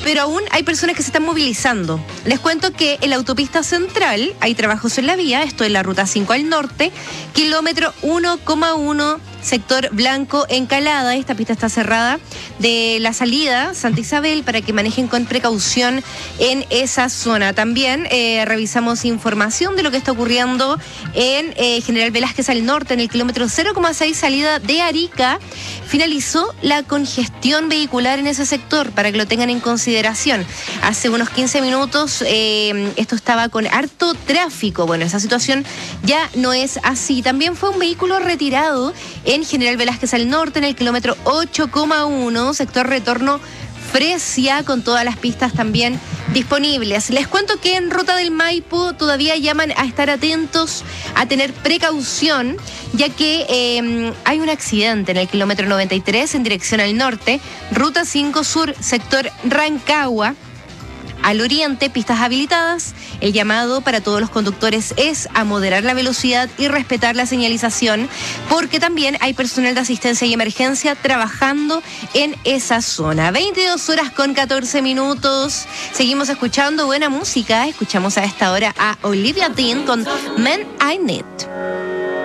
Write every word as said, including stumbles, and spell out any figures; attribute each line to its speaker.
Speaker 1: pero aún hay personas que se están movilizando. Les cuento que en la autopista central hay trabajos en la vía, esto es la ruta cinco al norte, kilómetro uno coma uno, sector Blanco Encalada. Esta pista está cerrada de la salida Santa Isabel para que manejen con precaución en esa zona. También eh, revisamos información de lo que está ocurriendo en eh, General Velázquez al norte, en el kilómetro cero coma seis, salida de Arica. Finalizó la congestión vehicular en ese sector, para que lo tengan en consideración. Hace unos quince minutos eh, esto estaba con harto tráfico. Bueno, esa situación ya no es así. También fue un vehículo retirado en General Velázquez al norte, en el kilómetro ocho coma uno, sector retorno Fresia, con todas las pistas también disponibles. Les cuento que en Ruta del Maipo todavía llaman a estar atentos, a tener precaución, ya que eh, hay un accidente en el kilómetro noventa y tres en dirección al norte, Ruta cinco Sur, sector Rancagua. Al oriente, pistas habilitadas. El llamado para todos los conductores es a moderar la velocidad y respetar la señalización, porque también hay personal de asistencia y emergencia trabajando en esa zona. veintidós horas con catorce minutos. Seguimos escuchando buena música. Escuchamos a esta hora a Olivia Dean con Men I Need.